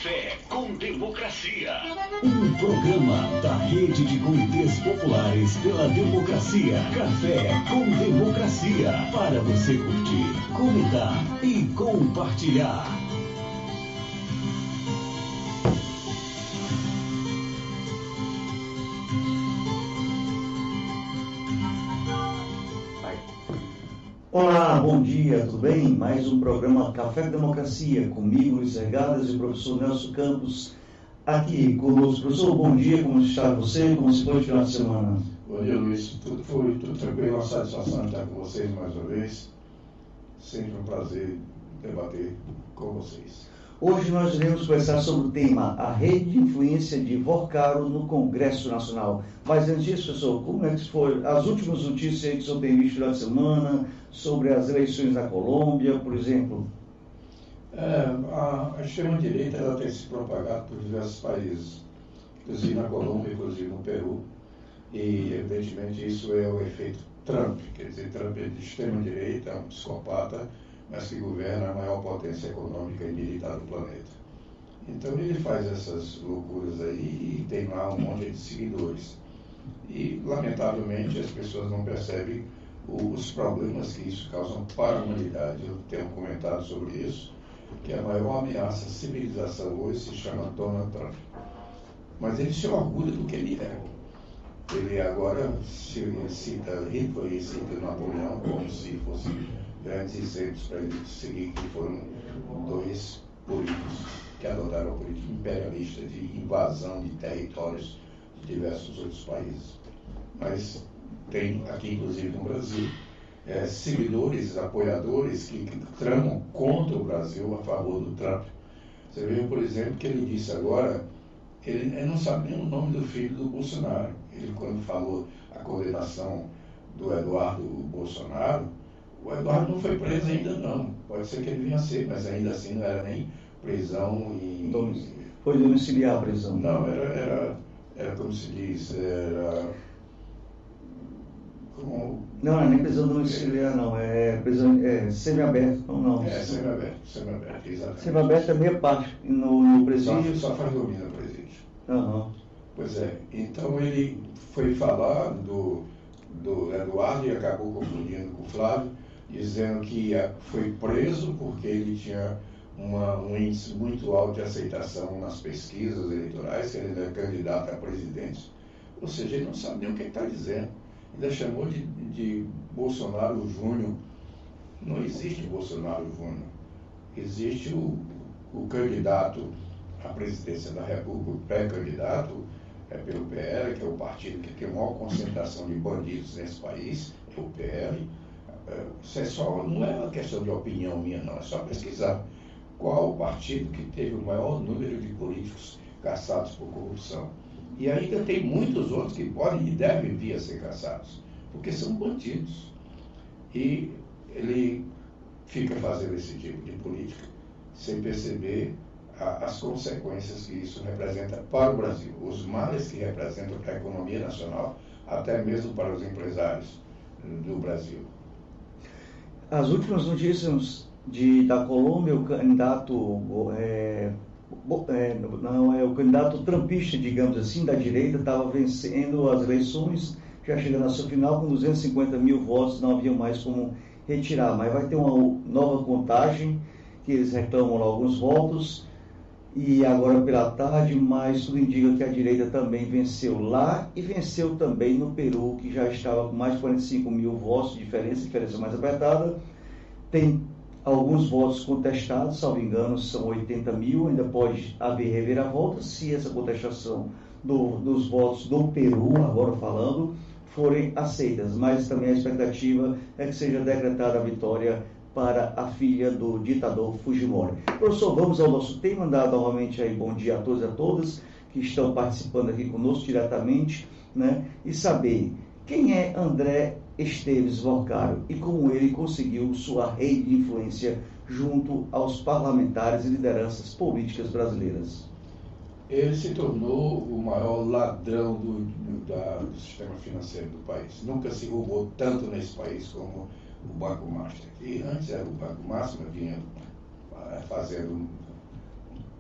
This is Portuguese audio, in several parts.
Café com Democracia. Um programa da Rede de Comitês Populares pela Democracia. Café com Democracia. Para você curtir, comentar e compartilhar. Olá, bom dia, tudo bem? Mais um programa Café com Democracia, comigo, Luiz Regadas e o professor Nelson Campos, aqui conosco. Professor, bom dia, como está você? Como se foi o final de semana? Bom dia, Luiz. Tudo tranquilo, uma satisfação estar com vocês mais uma vez. Sempre um prazer debater com vocês. Hoje nós iremos conversar sobre o tema a rede de influência de Vorcaro no Congresso Nacional. Mas antes disso, professor, como é que foi as últimas notícias aí que o senhor tem visto na semana sobre as eleições na Colômbia, por exemplo? A extrema-direita ela tem se propagado por diversos países, inclusive na Colômbia, inclusive no Peru, e evidentemente isso é o efeito Trump, quer dizer, Trump é de extrema-direita, é um psicopata, mas que governa a maior potência econômica e militar do planeta. Então ele faz essas loucuras aí e tem lá um monte de seguidores. E, lamentavelmente, as pessoas não percebem os problemas que isso causa para a humanidade. Eu tenho comentado sobre isso, que a maior ameaça à civilização hoje se chama Donald Trump. Mas ele se orgulha do que ele é. Ele agora cita Hitler e cita Napoleão como se fossem grandes exemplos para ele seguir, que foram dois políticos que adotaram a política imperialista de invasão de territórios de diversos outros países. Mas tem aqui, inclusive no Brasil, seguidores, apoiadores que tramam contra o Brasil a favor do Trump. Você vê, por exemplo, que ele disse agora, ele não sabe nem o nome do filho do Bolsonaro. Ele, quando falou a condenação do Eduardo Bolsonaro, o Eduardo não foi preso ainda não. Pode ser que ele venha a ser, mas ainda assim não era nem prisão e... Foi domiciliar a prisão? Não, era como se diz, como... Não é nem prisão domiciliar, não. É prisão semiaberta, não. Semiaberto, exatamente. Semiaberta é meia parte no presídio. Só faz dormir no presídio. Uhum. Pois é, então ele foi falar do Eduardo e acabou confundindo com o Flávio, dizendo que foi preso porque ele tinha um índice muito alto de aceitação nas pesquisas eleitorais, que ele era candidato a presidente. Ou seja, ele não sabe nem o que está dizendo. Ainda chamou de Bolsonaro Júnior. Não existe Bolsonaro Júnior. Existe o candidato à presidência da República, o pré-candidato, pelo PL, que é o partido que tem a maior concentração de bandidos nesse país, é o PL. Não é uma questão de opinião minha, não, é só pesquisar qual o partido que teve o maior número de políticos caçados por corrupção. E ainda tem muitos outros que podem e devem vir a ser caçados, porque são bandidos. E ele fica fazendo esse tipo de política sem perceber as consequências que isso representa para o Brasil, os males que representam para a economia nacional, até mesmo para os empresários do Brasil. As últimas notícias da Colômbia, o candidato o candidato trumpista, digamos assim, da direita, estava vencendo as eleições, já chegando à sua final com 250 mil votos, não havia mais como retirar, mas vai ter uma nova contagem, que eles reclamam lá alguns votos, e agora pela tarde, mas tudo indica que a direita também venceu lá e venceu também no Peru, que já estava com mais de 45 mil votos de diferença mais apertada. Tem alguns votos contestados, salvo engano, são 80 mil, ainda pode haver reviravolta se essa contestação dos votos do Peru, agora falando, forem aceitas, mas também a expectativa é que seja decretada a vitória para a filha do ditador Fujimori. Professor, vamos ao nosso tema, dar novamente aí bom dia a todos e a todas que estão participando aqui conosco diretamente, né, e saber quem é André Esteves Vorcaro e como ele conseguiu sua rede de influência junto aos parlamentares e lideranças políticas brasileiras. Ele se tornou o maior ladrão do sistema financeiro do país. Nunca se roubou tanto nesse país como o Banco Master, que antes era o Banco Master, vinha fazendo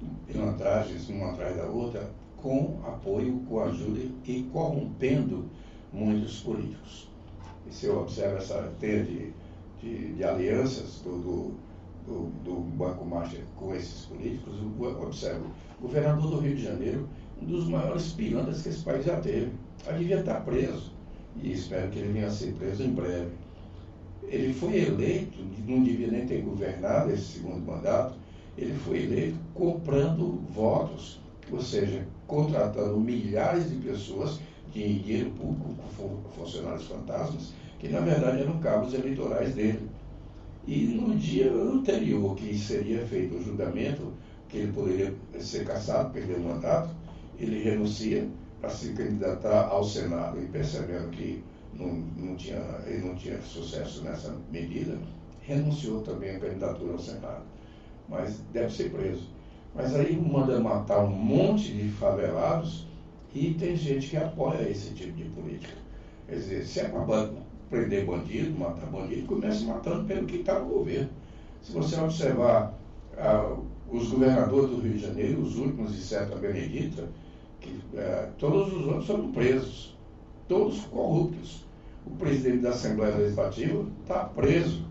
pilantragens uma atrás da outra, com apoio, com ajuda e corrompendo muitos políticos. E se eu observo essa teia de alianças do Banco Master com esses políticos, eu observo o governador do Rio de Janeiro, um dos maiores pilantras que esse país já teve. Ele devia estar preso, e espero que ele venha a ser preso em breve. Ele foi eleito, não devia nem ter governado esse segundo mandato, ele foi eleito comprando votos, ou seja, contratando milhares de pessoas de dinheiro público, funcionários fantasmas, que na verdade eram cabos eleitorais dele. E no dia anterior que seria feito o julgamento, que ele poderia ser cassado, perder o mandato, ele renuncia para se candidatar ao Senado, e percebendo que ele não tinha sucesso nessa medida, renunciou também à candidatura ao Senado. Mas deve ser preso. Mas aí manda matar um monte de favelados e tem gente que apoia esse tipo de política. Quer dizer, se é para prender bandido, matar bandido, começa matando pelo que está no governo. Se você observar os governadores do Rio de Janeiro, os últimos de Seta Benedita, todos os outros foram presos, todos corruptos. O presidente da Assembleia Legislativa está preso.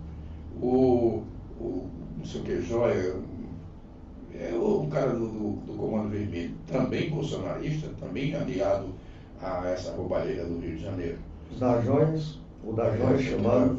Não sei o que, Joia, o cara do Comando Vermelho, também bolsonarista, também aliado a essa roubalheira do Rio de Janeiro. Da Joias, o da Joia chamado.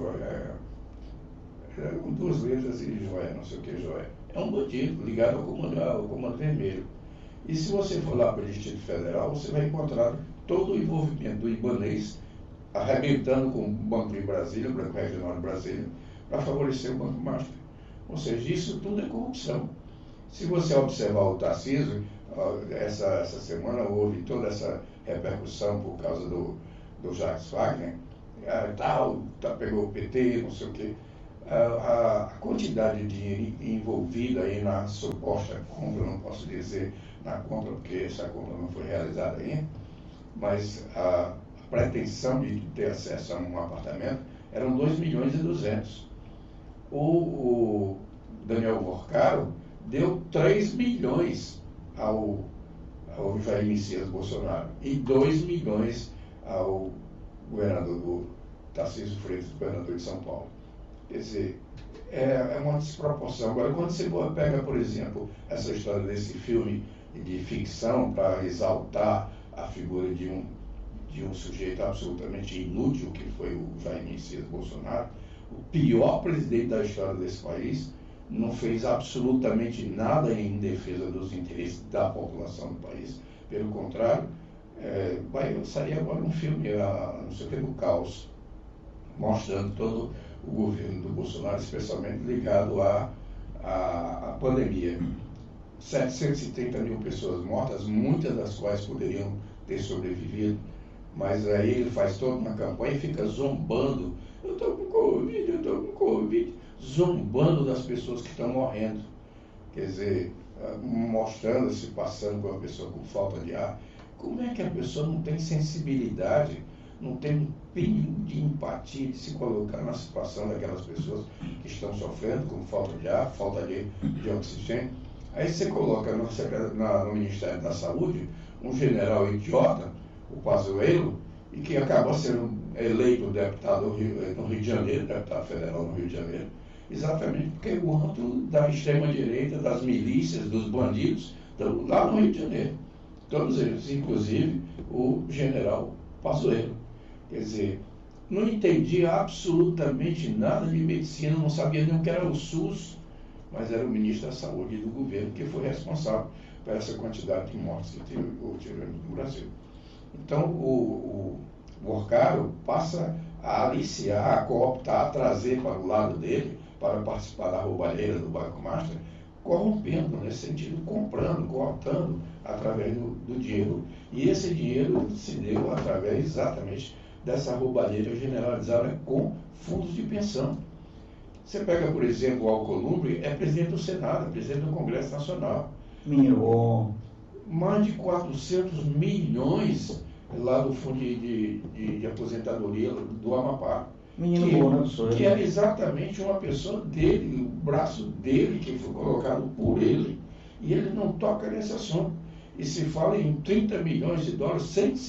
Com duas letras e Joia, não sei o que, Joia. É um bandido ligado ao Comando Vermelho. E se você for lá para o Distrito Federal, você vai encontrar todo o envolvimento do Ibanez arrebentando com o Banco de Brasília, o Banco Regional de Brasília, para favorecer o Banco Master. Ou seja, isso tudo é corrupção. Se você observar o Tarcísio, essa semana houve toda essa repercussão por causa do Jacques Wagner, pegou o PT, não sei o quê. A quantidade de dinheiro envolvida aí na suposta compra, não posso dizer na compra, porque essa compra não foi realizada ainda, mas a pretensão de ter acesso a um apartamento eram 2 milhões e 200. O Daniel Vorcaro deu 3 milhões ao Jair Messias Bolsonaro e 2 milhões ao governador do Tarcísio Freitas, governador de São Paulo. Quer dizer, é uma desproporção. Agora, quando você pega, por exemplo, essa história desse filme de ficção para exaltar a figura de um sujeito absolutamente inútil, que foi o Jair Messias Bolsonaro, o pior presidente da história desse país, não fez absolutamente nada em defesa dos interesses da população do país. Pelo contrário, vai sair agora um filme, não sei o que, do Caos, mostrando todo o governo do Bolsonaro, especialmente ligado à pandemia. 730 mil pessoas mortas, muitas das quais poderiam ter sobrevivido, mas aí ele faz toda uma campanha e fica zombando. Eu estou com Covid, zombando das pessoas que estão morrendo. Quer dizer, mostrando-se, passando por uma pessoa com falta de ar. Como é que a pessoa não tem sensibilidade, não tem um pingo de empatia de se colocar na situação daquelas pessoas que estão sofrendo com falta de ar, falta de oxigênio? Aí você coloca no Ministério da Saúde um general idiota, o Pazuello, e que acaba sendo eleito deputado no Rio de Janeiro, deputado federal no Rio de Janeiro, exatamente porque o âmbito da extrema-direita, das milícias, dos bandidos, estão lá no Rio de Janeiro. Todos eles, inclusive o general Pazuello. Quer dizer, não entendia absolutamente nada de medicina, não sabia nem o que era o SUS, mas era o ministro da Saúde do governo que foi responsável por essa quantidade de mortes que tivemos no Brasil. Então, o Vorcaro passa a aliciar, a cooptar, a trazer para o lado dele, para participar da roubalheira do Banco Master, corrompendo, nesse sentido, comprando, cooptando através do dinheiro. E esse dinheiro se deu através exatamente dessa roubalheira generalizada com fundos de pensão. Você pega, por exemplo, o Alcolumbre, é presidente do Senado, é presidente do Congresso Nacional. Minho. Mais de 400 milhões lá do fundo de aposentadoria do Amapá. Menino bom, né, professor? Que era exatamente uma pessoa dele, o braço dele, que foi colocado por ele, E ele não toca nesse assunto. E se fala em 30 milhões de dólares,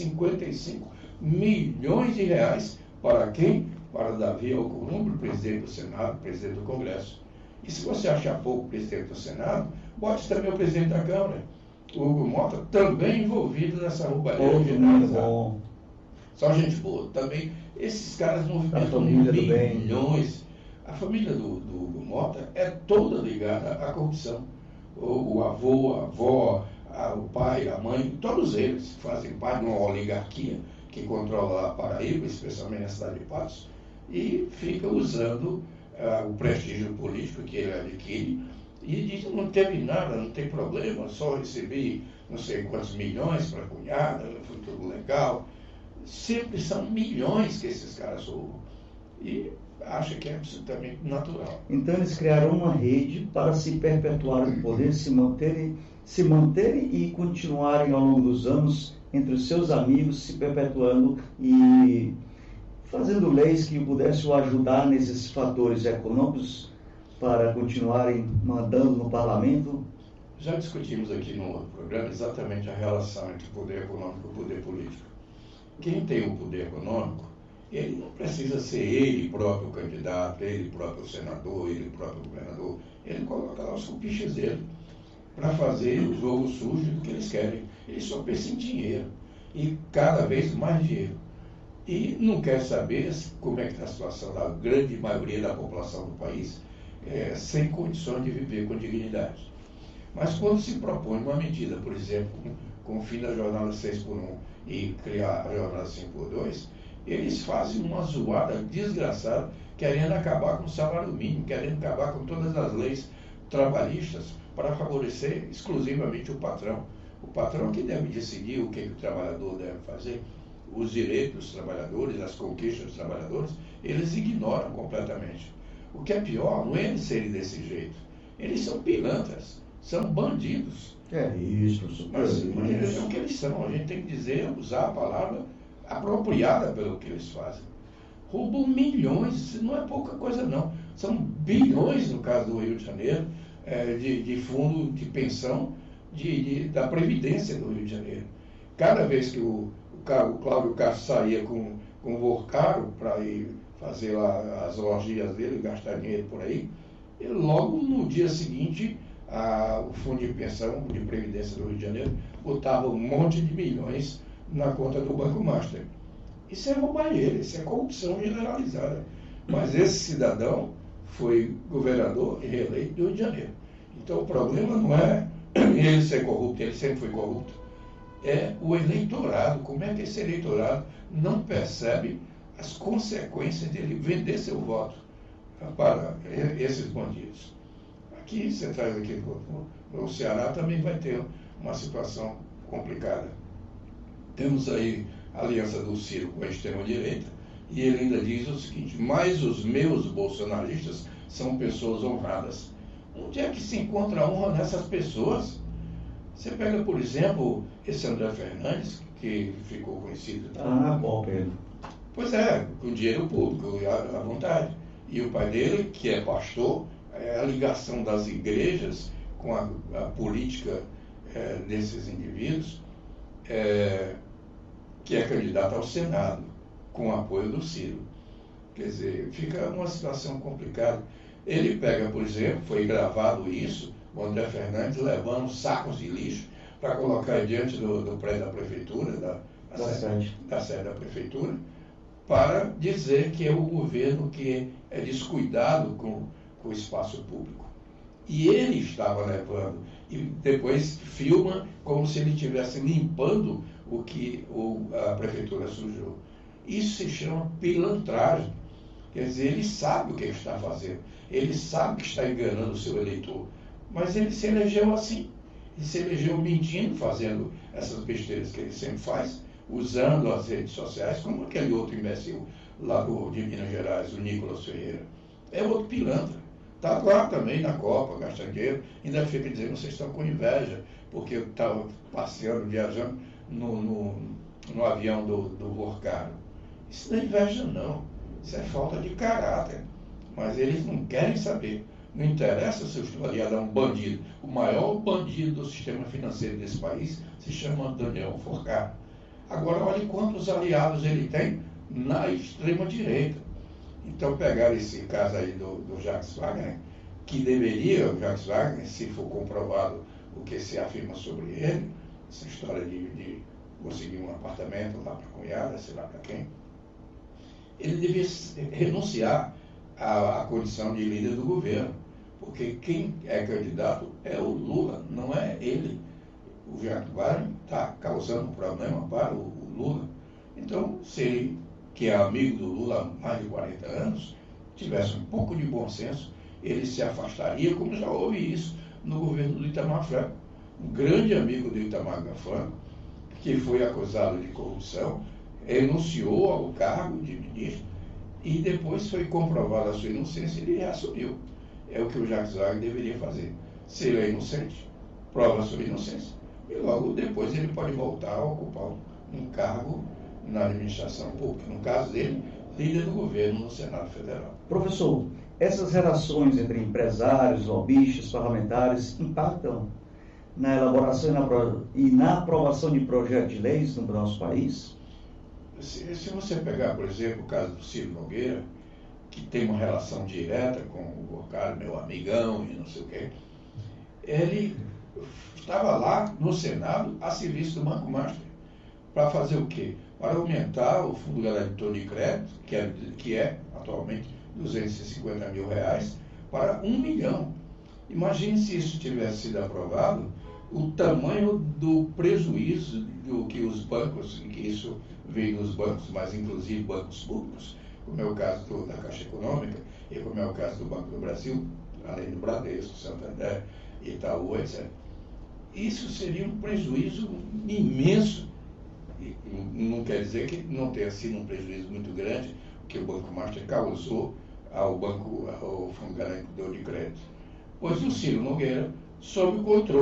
155 milhões de reais para quem? Para Davi Alcolumbre, presidente do Senado, presidente do Congresso. E se você achar pouco o presidente do Senado, bote também o presidente da Câmara, o Hugo Mota, também envolvido nessa roubalheira generalizada. São gente boa também. Esses caras movimentam milhões. A família do Hugo Mota é toda ligada à corrupção. O avô, a avó, o pai, a mãe, todos eles fazem parte de uma oligarquia que controla a Paraíba, especialmente na cidade de Patos, e fica usando o prestígio político que ele adquire e diz: não teve nada, não tem problema, só recebi não sei quantos milhões para a cunhada, foi tudo legal. Sempre são milhões que esses caras roubam. E acha que é absolutamente natural. Então eles criaram uma rede para se perpetuar no poder, se manterem e continuarem ao longo dos anos entre os seus amigos, se perpetuando e fazendo leis que pudessem o ajudar nesses fatores econômicos para continuarem mandando no parlamento. Já discutimos aqui no programa exatamente a relação entre o poder econômico e o poder político. Quem tem o poder econômico, ele não precisa ser ele próprio candidato, ele próprio senador, ele próprio governador. Ele coloca lá os cupiches dele para fazer o jogo sujo do que eles querem. Ele só pensa em dinheiro. E cada vez mais dinheiro. E não quer saber como é que está a situação da grande maioria da população do país, sem condições de viver com dignidade. Mas quando se propõe uma medida, por exemplo, com o fim da jornada 6x1 e criar a jornada 5x2, eles fazem uma zoada desgraçada, querendo acabar com o salário mínimo, querendo acabar com todas as leis trabalhistas para favorecer exclusivamente o patrão. O patrão que deve decidir o que o trabalhador deve fazer. Os direitos dos trabalhadores, as conquistas dos trabalhadores, eles ignoram completamente. O que é pior não é eles serem desse jeito. Eles são pilantras, são bandidos. É isso, mas eles são o que eles são. A gente tem que dizer, usar a palavra apropriada pelo que eles fazem. Roubam milhões, não é pouca coisa não. São bilhões, no caso do Rio de Janeiro, de fundo de pensão da Previdência do Rio de Janeiro. Cada vez que o Cláudio Castro saía com o Vorcaro para ir fazer lá as orgias dele, gastar dinheiro por aí, e logo no dia seguinte, o Fundo de Pensão de Previdência do Rio de Janeiro botava um monte de milhões na conta do Banco Master. Isso é roubalheira, isso é corrupção generalizada. Mas esse cidadão foi governador e reeleito do Rio de Janeiro. Então o problema não é ele ser corrupto, ele sempre foi corrupto. É o eleitorado. Como é que esse eleitorado não percebe as consequências dele vender seu voto para esses bandidos? Aqui, você traz aqui o Ceará também vai ter uma situação complicada. Temos aí a aliança do Ciro com a extrema-direita, e ele ainda diz o seguinte: mas os meus bolsonaristas são pessoas honradas. Onde é que se encontra a honra nessas pessoas? Você pega, por exemplo, esse André Fernandes, que ficou conhecido. Bom, Pedro. Pois é, com dinheiro público, à vontade. E o pai dele, que é pastor, a ligação das igrejas com a política desses indivíduos, que é candidato ao Senado, com o apoio do Ciro. Quer dizer, fica uma situação complicada. Ele pega, por exemplo, foi gravado isso, o André Fernandes levando sacos de lixo para colocar diante do prédio da prefeitura, da sede da prefeitura, para dizer que é o governo que é descuidado com o espaço público. E ele estava levando, e depois filma como se ele estivesse limpando o que a prefeitura sujou. Isso se chama pilantragem. Quer dizer, ele sabe o que está fazendo, ele sabe que está enganando o seu eleitor, mas ele se elegeu assim. Ele se elegeu mentindo, fazendo essas besteiras que ele sempre faz, usando as redes sociais, como aquele outro imbecil lá de Minas Gerais, o Nicolas Ferreira. É outro pilantra. Está lá também na Copa, gastando dinheiro, ainda fica dizendo: vocês estão com inveja, porque eu estava passeando, viajando no avião do Vorcaro. Isso não é inveja, não. Isso é falta de caráter. Mas eles não querem saber. Não interessa se eu estou aliado a um bandido. O maior bandido do sistema financeiro desse país se chama Daniel Forcade. Agora, olhe quantos aliados ele tem na extrema-direita. Então, pegar esse caso aí do Jacques Wagner, que deveria, o Jacques Wagner, se for comprovado o que se afirma sobre ele, essa história de conseguir um apartamento lá para a cunhada, sei lá para quem, ele devia renunciar à condição de líder do governo, porque quem é candidato é o Lula, não é ele. O Jacques Wagner está causando problema para o Lula. Então, se ele, que é amigo do Lula há mais de 40 anos, tivesse um pouco de bom senso, ele se afastaria, como já houve isso no governo do Itamar Franco. Um grande amigo do Itamar Franco, que foi acusado de corrupção, renunciou ao cargo de ministro e depois foi comprovada a sua inocência e ele reassumiu. É o que o Jacques Wagner deveria fazer. Se ele é inocente, prova a sua inocência. E logo depois ele pode voltar a ocupar um cargo na administração pública. No caso dele, líder do governo no Senado Federal. Professor, essas relações entre empresários, lobistas, parlamentares impactam na elaboração e na aprovação de projetos de leis no nosso país? Se você pegar, por exemplo, o caso do Ciro Nogueira, que tem uma relação direta com o Forcade, meu amigão e não sei o quê, ele estava lá no Senado a serviço do Banco Master. Para fazer o quê? Para aumentar o Fundo Garantidor de Crédito, que é atualmente R$250 mil, para 1 milhão. Imagine se isso tivesse sido aprovado, o tamanho do prejuízo do que os bancos, que isso veio dos bancos, mas inclusive bancos públicos, como é o caso da Caixa Econômica e como é o caso do Banco do Brasil, além do Bradesco, Santander, Itaú, etc. Isso seria um prejuízo imenso. E não quer dizer que não tenha sido um prejuízo muito grande que o Banco Master causou ao Fundo Garantidor de Crédito. Pois o Ciro Nogueira, sob o controle